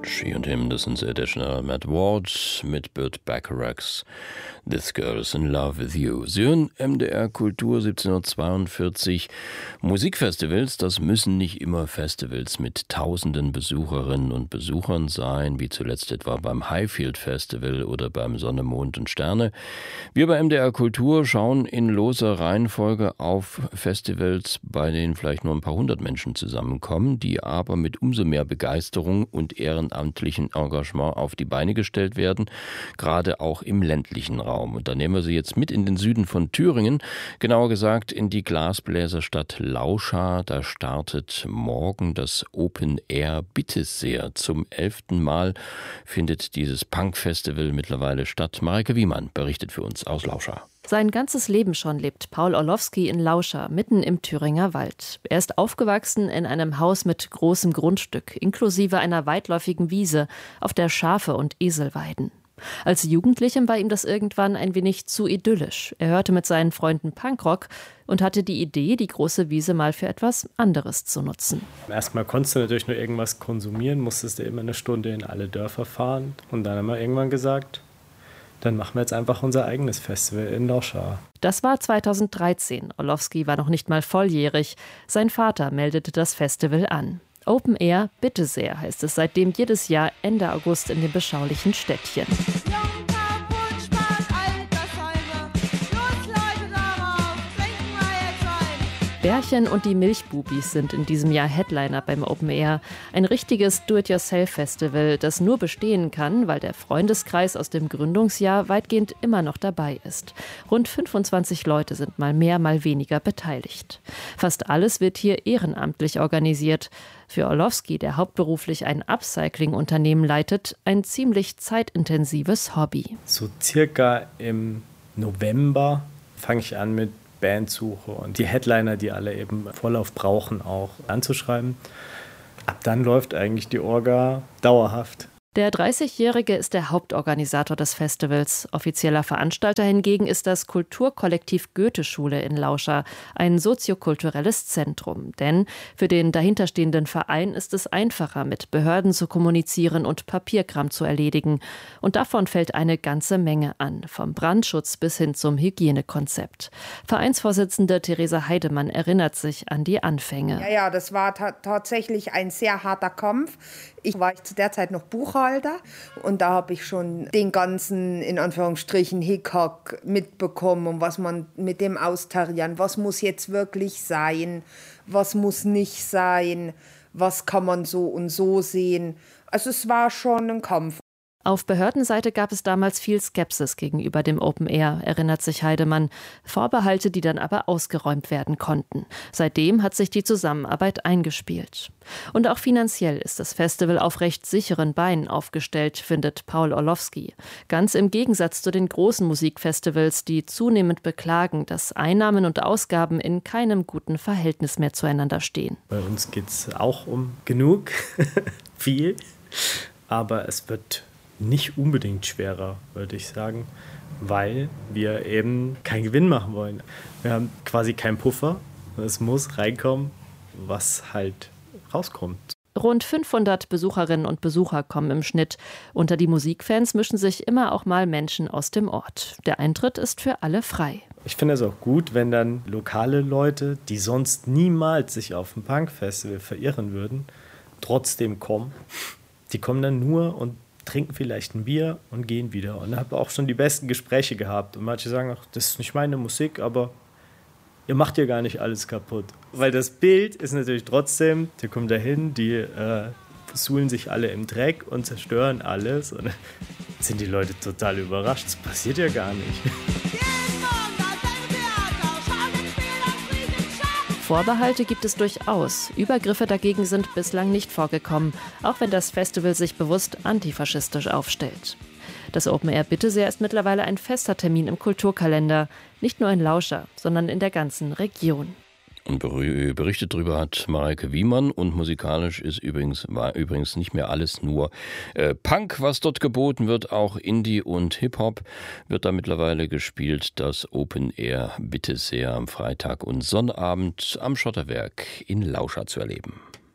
She and Him, das ist Additional Matt Ward mit Burt Bacharach's This Girl is in Love with You. Sie hören MDR Kultur 1742. Musikfestivals, das müssen nicht immer Festivals mit tausenden Besucherinnen und Besuchern sein, wie zuletzt etwa beim Highfield Festival oder beim Sonne, Mond und Sterne. Wir bei MDR Kultur schauen in loser Reihenfolge auf Festivals, bei denen vielleicht nur ein paar hundert Menschen zusammenkommen, die aber mit umso mehr Begeisterung und ehrenamtlichen Engagement auf die Beine gestellt werden, gerade auch im ländlichen Raum. Und da nehmen wir Sie jetzt mit in den Süden von Thüringen, genauer gesagt in die Glasbläserstadt Lauscha. Da startet morgen das Open Air Bitteseer. Zum 11. Mal findet dieses Punk-Festival mittlerweile statt. Mareike Wiemann berichtet für uns aus Lauscha. Sein ganzes Leben schon lebt Paul Orlowski in Lauscha, mitten im Thüringer Wald. Er ist aufgewachsen in einem Haus mit großem Grundstück, inklusive einer weitläufigen Wiese, auf der Schafe und Esel weiden. Als Jugendlichem war ihm das irgendwann ein wenig zu idyllisch. Er hörte mit seinen Freunden Punkrock und hatte die Idee, die große Wiese mal für etwas anderes zu nutzen. Erstmal konntest du natürlich nur irgendwas konsumieren, musstest du immer eine Stunde in alle Dörfer fahren. Und dann haben wir irgendwann gesagt, dann machen wir jetzt einfach unser eigenes Festival in Lauscha. Das war 2013. Orlowski war noch nicht mal volljährig. Sein Vater meldete das Festival an. Open Air Bitteseer heißt es seitdem jedes Jahr Ende August in dem beschaulichen Städtchen. Bärchen und die Milchbubis sind in diesem Jahr Headliner beim Open Air. Ein richtiges Do-it-yourself-Festival, das nur bestehen kann, weil der Freundeskreis aus dem Gründungsjahr weitgehend immer noch dabei ist. Rund 25 Leute sind mal mehr, mal weniger beteiligt. Fast alles wird hier ehrenamtlich organisiert. Für Orlowski, der hauptberuflich ein Upcycling-Unternehmen leitet, ein ziemlich zeitintensives Hobby. So circa im November fange ich an mit Bandsuche und die Headliner, die alle eben Vorlauf brauchen, auch anzuschreiben. Ab dann läuft eigentlich die Orga dauerhaft. Der 30-Jährige ist der Hauptorganisator des Festivals. Offizieller Veranstalter hingegen ist das Kulturkollektiv Goethe-Schule in Lauscha, ein soziokulturelles Zentrum. Denn für den dahinterstehenden Verein ist es einfacher, mit Behörden zu kommunizieren und Papierkram zu erledigen. Und davon fällt eine ganze Menge an, vom Brandschutz bis hin zum Hygienekonzept. Vereinsvorsitzende Theresa Heidemann erinnert sich an die Anfänge. Ja, das war tatsächlich ein sehr harter Kampf. Ich war zu der Zeit noch Buchhalter und da habe ich schon den ganzen, in Anführungsstrichen, Hickhack mitbekommen, und was man mit dem austarieren, was muss jetzt wirklich sein, was muss nicht sein, was kann man so und so sehen. Also es war schon ein Kampf. Auf Behördenseite gab es damals viel Skepsis gegenüber dem Open Air, erinnert sich Heidemann. Vorbehalte, die dann aber ausgeräumt werden konnten. Seitdem hat sich die Zusammenarbeit eingespielt. Und auch finanziell ist das Festival auf recht sicheren Beinen aufgestellt, findet Paul Orlowski. Ganz im Gegensatz zu den großen Musikfestivals, die zunehmend beklagen, dass Einnahmen und Ausgaben in keinem guten Verhältnis mehr zueinander stehen. Bei uns geht es auch um genug, viel, aber es wird nicht unbedingt schwerer, würde ich sagen, weil wir eben keinen Gewinn machen wollen. Wir haben quasi keinen Puffer. Es muss reinkommen, was halt rauskommt. Rund 500 Besucherinnen und Besucher kommen im Schnitt. Unter die Musikfans mischen sich immer auch mal Menschen aus dem Ort. Der Eintritt ist für alle frei. Ich finde es auch gut, wenn dann lokale Leute, die sonst niemals sich auf ein Punkfestival verirren würden, trotzdem kommen. Die kommen dann nur und trinken vielleicht ein Bier und gehen wieder. Und ich habe auch schon die besten Gespräche gehabt. Und manche sagen auch, das ist nicht meine Musik, aber ihr macht ja gar nicht alles kaputt. Weil das Bild ist natürlich trotzdem, die kommen da hin, die suhlen sich alle im Dreck und zerstören alles. Und dann sind die Leute total überrascht. Das passiert ja gar nicht. Vorbehalte gibt es durchaus. Übergriffe dagegen sind bislang nicht vorgekommen, auch wenn das Festival sich bewusst antifaschistisch aufstellt. Das Open Air Bitteseer ist mittlerweile ein fester Termin im Kulturkalender, nicht nur in Lauscha, sondern in der ganzen Region. Und berichtet darüber hat Mareike Wiemann, und musikalisch war übrigens nicht mehr alles nur Punk, was dort geboten wird, auch Indie und Hip-Hop wird da mittlerweile gespielt. Das Open Air Bitteseer am Freitag und Sonnabend am Schotterwerk in Lauscha zu erleben.